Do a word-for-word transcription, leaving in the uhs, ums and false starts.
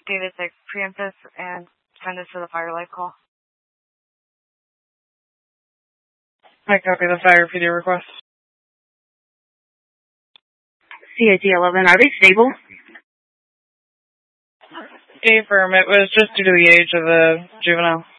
David six, preempt this and send this to the fire life call. I copy the fire P D request. C I D eleven, are they stable? Affirm, it was just due to the age of the juvenile.